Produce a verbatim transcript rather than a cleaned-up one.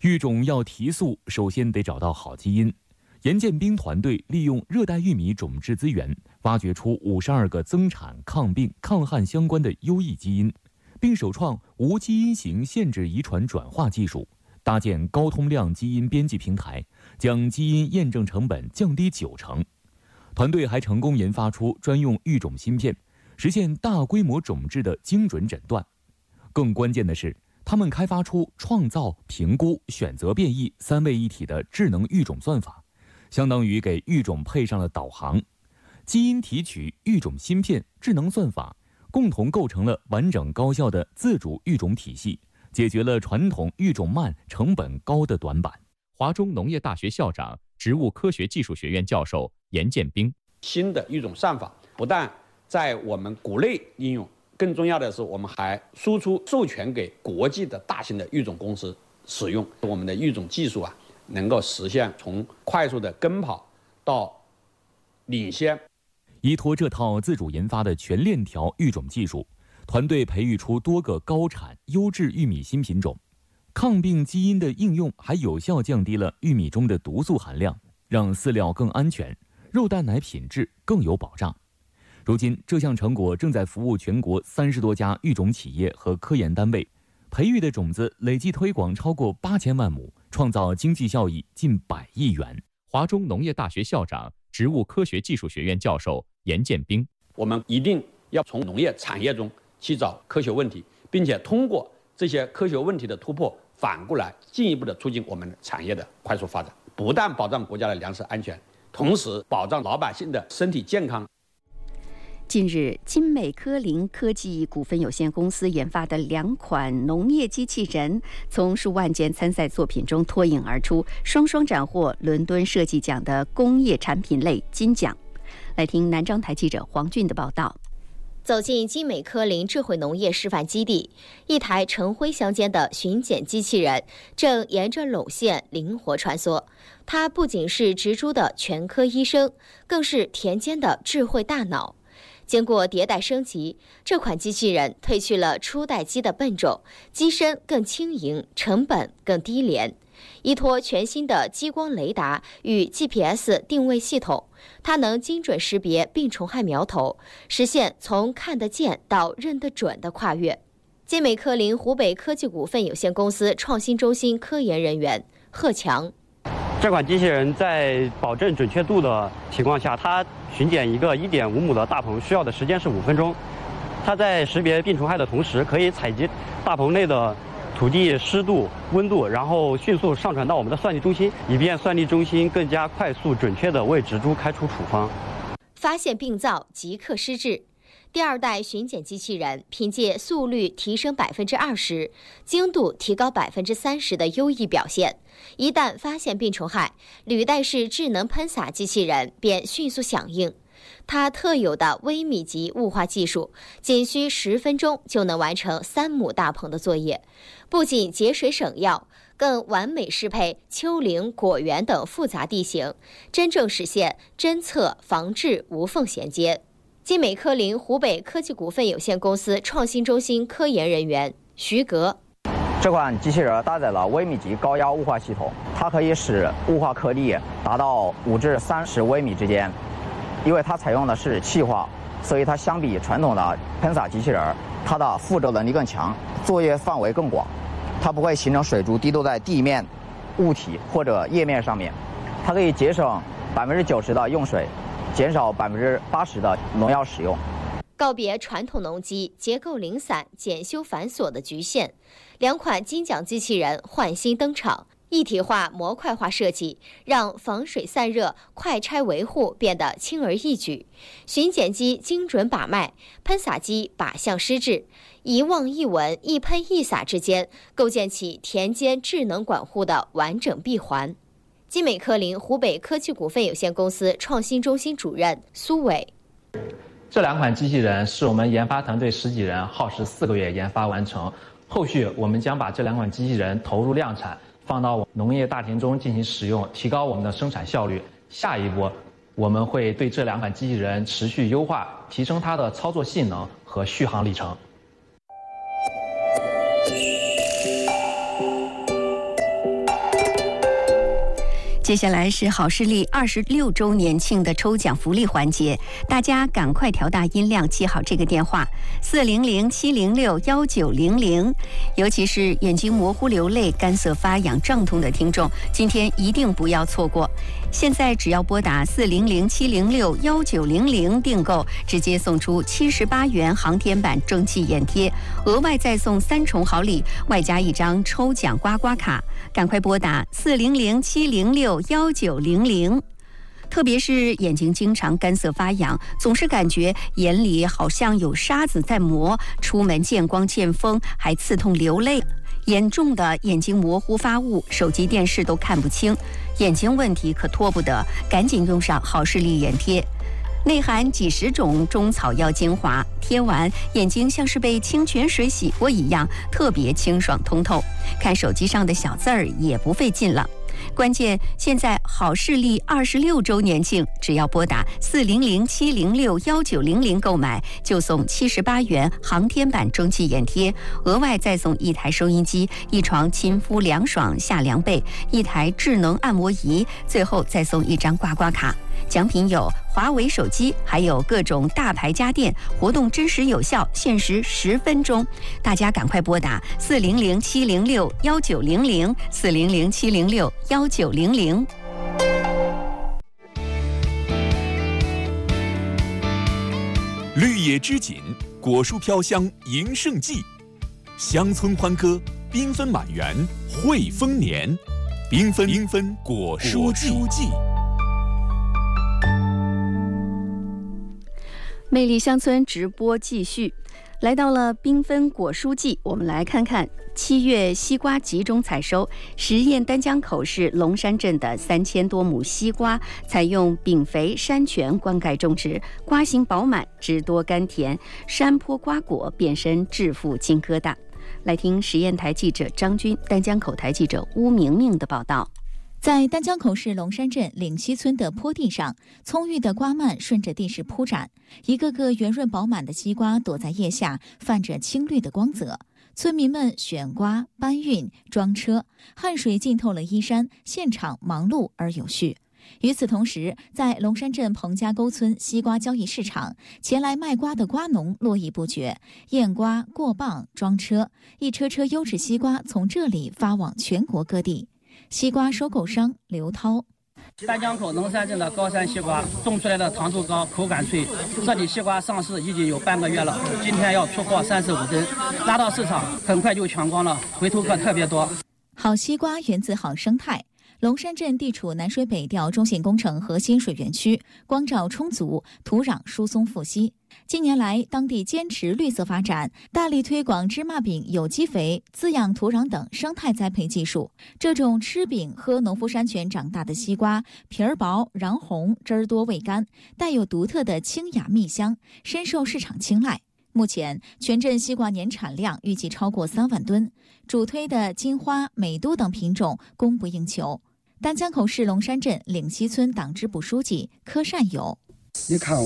育种要提速，首先得找到好基因。严建兵团队利用热带玉米种质资源，挖掘出五十二个增产、抗病、抗旱相关的优异基因，并首创无基因型限制遗传转化技术，搭建高通量基因编辑平台，将基因验证成本降低九成。团队还成功研发出专用育种芯片，实现大规模种质的精准诊断。更关键的是，他们开发出创造、评估、选择变异三位一体的智能育种算法，相当于给育种配上了导航。基因提取、育种芯片、智能算法共同构成了完整高效的自主育种体系，解决了传统育种慢、成本高的短板。 华中农业大学校长、植物科学技术学院教授严建兵： 新的育种算法不但在我们国内应用，更重要的是，我们还输出授权给国际的大型的育种公司使用。我们的育种技术啊，能够实现从快速的跟跑到领先。 依托这套自主研发的全链条育种技术，团队培育出多个高产优质玉米新品种。抗病基因的应用还有效降低了玉米中的毒素含量，让饲料更安全，肉蛋奶品质更有保障。如今，这项成果正在服务全国三十多家育种企业和科研单位，培育的种子累计推广超过八千万亩，创造经济效益近百亿元。 华中农业大学校长、植物科学技术学院教授严建兵： 我们一定要从农业产业中去找科学问题，并且通过这些科学问题的突破，反过来进一步的促进我们产业的快速发展，不但保障国家的粮食安全，同时保障老百姓的身体健康。 近日，金美科林科技股份有限公司研发的两款农业机器人，从数万件参赛作品中脱颖而出，双双斩获伦敦设计奖的工业产品类金奖。来听南章台记者黄俊的报道。 走进金美科林智慧农业示范基地，一台橙灰相间的巡检机器人正沿着垄线灵活穿梭。它不仅是植株的全科医生，更是田间的智慧大脑。经过迭代升级，这款机器人褪去了初代机的笨重，机身更轻盈，成本更低廉。依托全新的激光雷达与 G P S 定位系统，它能精准识别病虫害苗头，实现从看得见到认得准的跨越。金美科林湖北科技股份有限公司创新中心科研人员贺强： 这款机器人在保证准确度的情况下，它巡检一个 一点五亩的大棚需要的时间是五分钟。它在识别病虫害的同时，可以采集大棚内的土地湿度、温度，然后迅速上传到我们的算力中心，以便算力中心更加快速准确地为植株开出处方。 发现病灶即刻施治。第二代巡检机器人凭借速率提升百分之二十、精度提高百分之三十的优异表现，一旦发现病虫害，履带式智能喷洒机器人便迅速响应。它特有的微米级雾化技术，仅需十分钟就能完成三亩大棚的作业，不仅节水省药，更完美适配丘陵、果园等复杂地形，真正实现侦测、防治无缝衔接。金美科林湖北科技股份有限公司创新中心科研人员徐格： 这款机器人搭载了微米级高压雾化系统，它可以使雾化颗粒达到五至三十微米之间。因为它采用的是气化，所以它相比传统的喷洒机器人，它的附着能力更强，作业范围更广。它不会形成水珠滴落在地面、物体或者叶面上面。它可以节省百分之九十的用水，减少百分之八十的农药使用。 告别传统农机结构零散、检修繁琐的局限，两款金奖机器人焕新登场。一体化、模块化设计，让防水散热、快拆维护变得轻而易举。巡检机精准把脉，喷洒机靶向施治，一望一闻、一喷一洒之间，构建起田间智能管护的完整闭环。金美科林湖北科技股份有限公司创新中心主任苏伟： 这两款机器人是我们研发团队十几人耗时四个月研发完成，后续我们将把这两款机器人投入量产，放到农业大田中进行使用，提高我们的生产效率。下一步，我们会对这两款机器人持续优化，提升它的操作性能和续航里程。 接下来是好视力二十六周年庆的抽奖福利环节，大家赶快调大音量，记好这个电话四零零七零六幺九零零。尤其是眼睛模糊、流泪、干涩发痒、胀痛的听众，今天一定不要错过。现在只要拨打四零零七零六幺九零零订购，直接送出七十八元航天版蒸汽眼贴，额外再送三重好礼，外加一张抽奖刮刮卡。赶快拨打四零零七零六幺九零零。特别是眼睛经常干涩发痒，总是感觉眼里好像有沙子在磨，出门见光见风还刺痛流泪，严重的眼睛模糊发雾，手机电视都看不清，眼睛问题可拖不得，赶紧用上好视力眼贴。内含几十种中草药精华，贴完眼睛像是被清泉水洗过一样，特别清爽通透，看手机上的小字儿也不费劲了。关键现在好视力二十六周年庆，只要拨打四零零七零六幺九零零购买，就送七十八元航天版蒸汽眼贴，额外再送一台收音机、一床亲肤凉爽夏凉被、一台智能按摩仪，最后再送一张刮刮卡。奖品有华为手机，还有各种大牌家电，活动真实有效，限时十分钟。大家赶快拨打四零零七零六幺九零零四零零七零六幺九零零。 绿野织锦，果树飘香迎盛季，乡村欢歌，缤纷满园会丰年，缤纷缤纷果蔬季。 魅力乡村直播继续，来到了缤纷果蔬季，我们来看看七月西瓜集中采收。实验丹江口市龙山镇的三千多亩西瓜，采用丙肥山泉灌溉种植，瓜形饱满，汁多甘甜，山坡瓜果变身致富金疙瘩。来听实验台记者张军、丹江口台记者邬明明的报道。 在丹江口市龙山镇岭西村的坡地上，葱郁的瓜蔓顺着地势铺展，一个个圆润饱满的西瓜躲在叶下，泛着青绿的光泽。村民们选瓜、搬运、装车，汗水浸透了衣衫，现场忙碌而有序。与此同时，在龙山镇彭家沟村西瓜交易市场，前来卖瓜的瓜农络绎不绝，验瓜、过磅、装车，一车车优质西瓜从这里发往全国各地。西瓜收购商刘涛： 丹江口龙山镇的高山西瓜种出来的糖度高，口感脆。这里西瓜上市已经有半个月了，今天要出货三十五吨，拉到市场很快就全光了，回头客特别多。 好西瓜源自好生态。龙山镇地处南水北调中信工程核心水源区，光照充足，土壤疏松富硒。近年来，当地坚持绿色发展，大力推广芝麻饼、有机肥、滋养土壤等生态栽培技术。这种吃饼喝农夫山泉长大的西瓜，皮儿薄、瓤红、汁儿多、味甘，带有独特的清雅蜜香，深受市场青睐。目前，全镇西瓜年产量预计超过三万吨，主推的金花、美都等品种供不应求。丹江口市龙山镇岭西村党支部书记柯善友： 你看